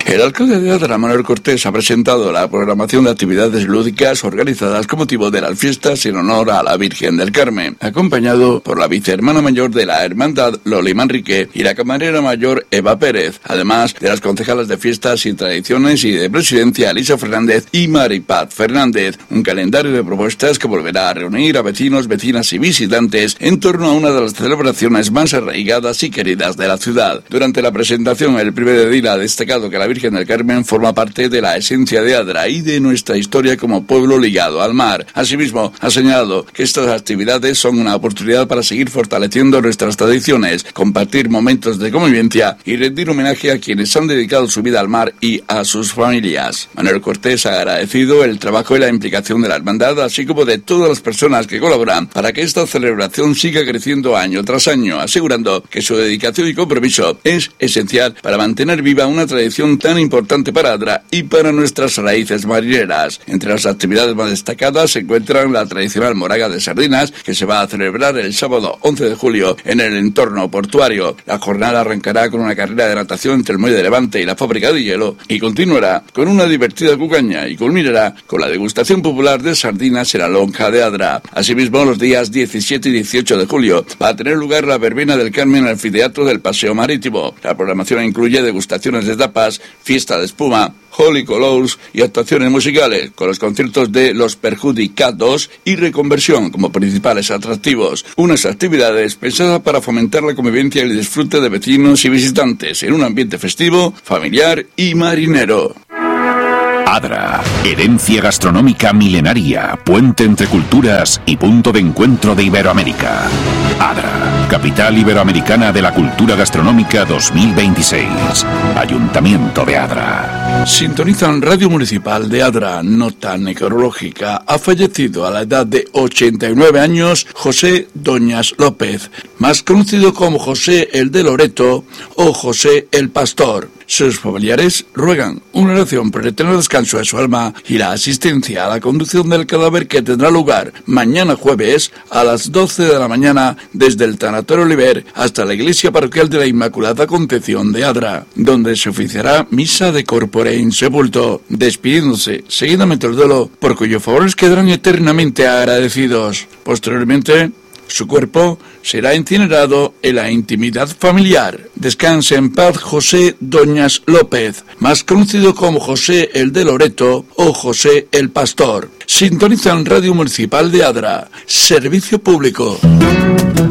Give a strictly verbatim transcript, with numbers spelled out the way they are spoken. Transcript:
El alcalde de Adra, Manuel Cortés, ha presentado la programación de actividades lúdicas organizadas con motivo de las fiestas en honor a la Virgen del Carmen, acompañado por la vicehermana mayor de la hermandad, Loli Manrique, y la camarera mayor, Eva Pérez, además de las concejalas de fiestas y tradiciones y de presidencia, Elisa Fernández y Maripaz Fernández. Un calendario de propuestas que volverá a reunir a vecinos, vecinas y visitantes en torno a una de las celebraciones más arraigadas y queridas de la ciudad. Durante la presentación, el primer edil ha destacado que la Virgen del Carmen forma parte de la esencia de Adra y de nuestra historia como pueblo ligado al mar. Asimismo, ha señalado que estas actividades son una oportunidad para seguir fortaleciendo nuestras tradiciones, compartir momentos de convivencia y rendir homenaje a quienes han dedicado su vida al mar y a sus familias. Manuel Cortés ha agradecido el trabajo y la implicación de la hermandad, así como de todas las personas que colaboran para que esta celebración siga creciendo año tras año, asegurando que su dedicación y compromiso es esencial para mantener viva una tradición tan importante para Adra y para nuestras raíces marineras. Entre las actividades más destacadas se encuentran la tradicional moraga de sardinas, que se va a celebrar el sábado once de julio en el entorno portuario. La jornada arrancará con una carrera de natación entre el Muelle de Levante y la fábrica de hielo y continuará con una divertida cucaña y culminará con la degustación popular de sardinas en la lonja de Adra. Asimismo, los días diecisiete y dieciocho de julio va a tener lugar la verbena del Carmen en el anfiteatro del Paseo Marítimo. La programación incluye degustaciones de tapas, fiesta de espuma, Holy Colors y actuaciones musicales, con los conciertos de Los Perjudicados y Reconversión como principales atractivos. Unas actividades pensadas para fomentar la convivencia y el disfrute de vecinos y visitantes en un ambiente festivo, familiar y marinero. Adra, herencia gastronómica milenaria, puente entre culturas y punto de encuentro de Iberoamérica. Adra, capital iberoamericana de la cultura gastronómica dos mil veintiséis. Ayuntamiento de Adra. Sintonizan Radio Municipal de Adra. Nota necrológica. Ha fallecido a la edad de ochenta y nueve años José Doñas López, más conocido como José el de Loreto o José el Pastor. Sus familiares ruegan una oración por el eterno descanso de su alma y la asistencia a la conducción del cadáver, que tendrá lugar mañana jueves a las doce de la mañana desde el Tanatorio Oliver hasta la Iglesia Parroquial de la Inmaculada Concepción de Adra, donde se oficiará misa de corpore insepulto, despidiéndose seguidamente el duelo, por cuyos favores quedarán eternamente agradecidos. Posteriormente, su cuerpo será incinerado en la intimidad familiar. Descanse en paz José Doñas López, más conocido como José el de Loreto o José el Pastor. Sintonizan Radio Municipal de Adra. Servicio público.